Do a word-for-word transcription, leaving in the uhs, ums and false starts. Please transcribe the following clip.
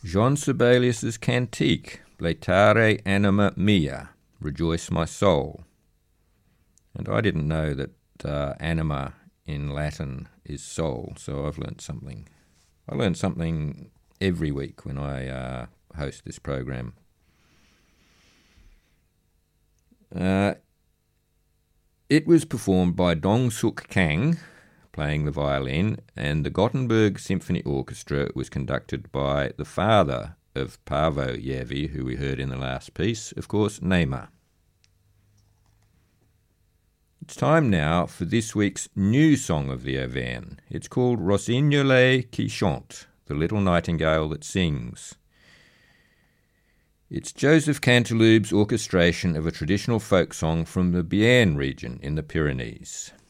Jean Sibelius's Cantique, Blætare anima mea, Rejoice my soul. And I didn't know that uh, anima in Latin is soul, so I've learnt something. I learn something every week when I uh, host this program. Uh, it was performed by Dong Suk Kang, playing the violin, and the Gothenburg Symphony Orchestra was conducted by the father of Paavo Järvi, who we heard in the last piece, of course, Neema. It's time now for this week's new song of the Auvergne. It's called Rossignol qui chante, the little nightingale that sings. It's Joseph Cantilube's orchestration of a traditional folk song from the Béarn region in the Pyrenees.